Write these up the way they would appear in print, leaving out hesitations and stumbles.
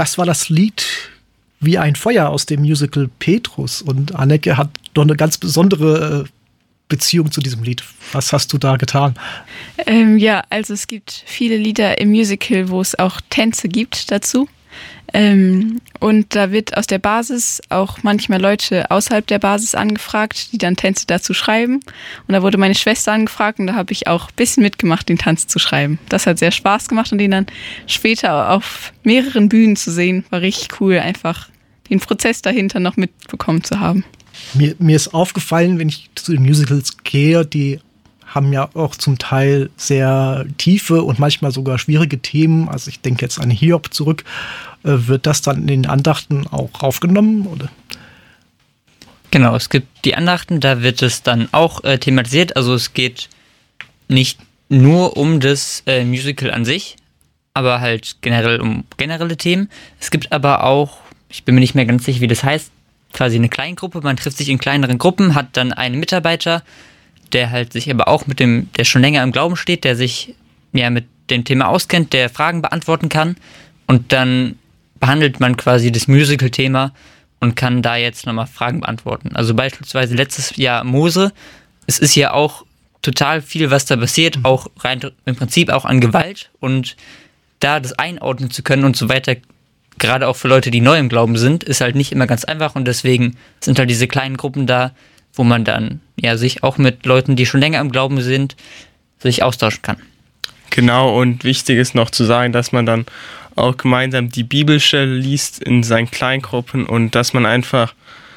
das war das Lied Wie ein Feuer aus dem Musical Petrus. Und Anneke hat doch eine ganz besondere Beziehung zu diesem Lied. Was hast du da getan? Ja, also es gibt viele Lieder im Musical, wo es auch Tänze gibt dazu. Und da wird aus der Basis auch manchmal Leute außerhalb der Basis angefragt, die dann Tänze dazu schreiben. Und da wurde meine Schwester angefragt und da habe ich auch ein bisschen mitgemacht, den Tanz zu schreiben. Das hat sehr Spaß gemacht und den dann später auf mehreren Bühnen zu sehen, war richtig cool, einfach den Prozess dahinter noch mitbekommen zu haben. Mir ist aufgefallen, wenn ich zu den Musicals gehe, die haben ja auch zum Teil sehr tiefe und manchmal sogar schwierige Themen. Also ich denke jetzt an Hiob zurück. Wird das dann in den Andachten auch aufgenommen, oder? Genau, es gibt die Andachten, da wird es dann auch thematisiert. Also es geht nicht nur um das Musical an sich, aber halt generell um generelle Themen. Es gibt aber auch, ich bin mir nicht mehr ganz sicher, wie das heißt, quasi eine Kleingruppe. Man trifft sich in kleineren Gruppen, hat dann einen Mitarbeiter, der halt sich aber auch der schon länger im Glauben steht, der sich ja mit dem Thema auskennt, der Fragen beantworten kann. Und dann behandelt man quasi das Musical-Thema und kann da jetzt nochmal Fragen beantworten. Also beispielsweise letztes Jahr Mose. Es ist ja auch total viel, was da passiert, auch rein im Prinzip auch an Gewalt. Und da das einordnen zu können und so weiter, gerade auch für Leute, die neu im Glauben sind, ist halt nicht immer ganz einfach. Und deswegen sind halt diese kleinen Gruppen da, wo man dann ja sich auch mit Leuten, die schon länger im Glauben sind, sich austauschen kann. Genau, und wichtig ist noch zu sagen, dass man dann auch gemeinsam die Bibelstelle liest in seinen Kleingruppen und dass man einfach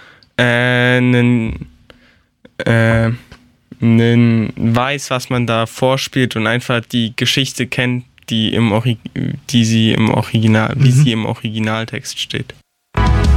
weiß, was man da vorspielt und einfach die Geschichte kennt, wie sie im Originaltext steht.